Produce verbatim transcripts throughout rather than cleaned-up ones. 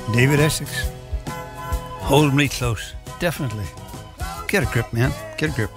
David Essex. Hold me close. Definitely. Get a grip, man. Get a grip.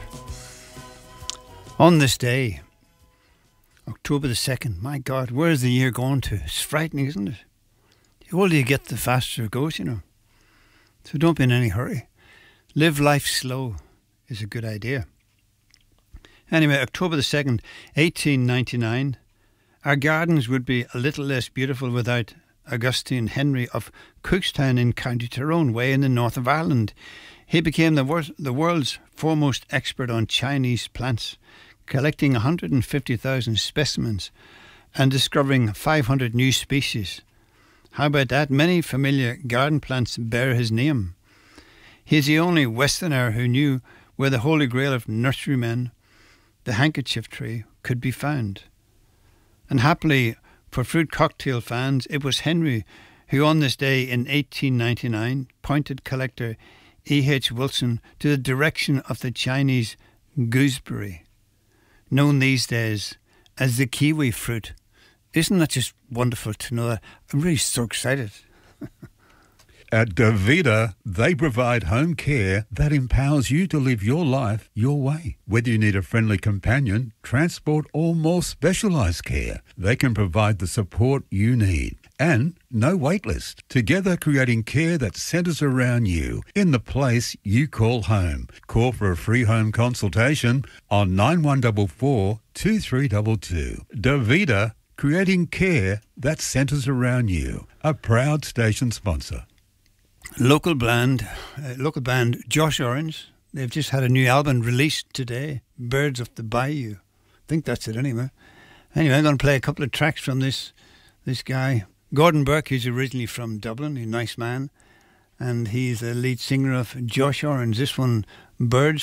On this day, October the second, my God, where's the year going to? It's frightening, isn't it? The older you get, the faster it goes, you know. So don't be in any hurry. Live life slow is a good idea. Anyway, October the second, eighteen ninety-nine, our gardens would be a little less beautiful without Augustine Henry of Cookstown in County Tyrone, way in the north of Ireland. He became the, wor- the world's foremost expert on Chinese plants, collecting one hundred fifty thousand specimens and discovering five hundred new species. How about that? Many familiar garden plants bear his name. He is the only Westerner who knew where the holy grail of nurserymen, the handkerchief tree, could be found. And happily for fruit cocktail fans, it was Henry who on this day in eighteen ninety-nine pointed collector E H Wilson to the direction of the Chinese gooseberry, known these days as the kiwi fruit. Isn't that just wonderful to know that? I'm really so excited. At Davida, they provide home care that empowers you to live your life your way. Whether you need a friendly companion, transport or more specialised care, they can provide the support you need. And no wait list. Together creating care that centres around you in the place you call home. Call for a free home consultation on nine one four four, two three two two. Davida, creating care that centres around you. A proud station sponsor. Local band, uh, local band Josh Orange. They've just had a new album released today, Birds of the Bayou. I think that's it anyway. Anyway, I'm going to play a couple of tracks from this this guy. Gordon Burke, who's originally from Dublin, he's a nice man. And he's the lead singer of Josh Orange. This one, Birds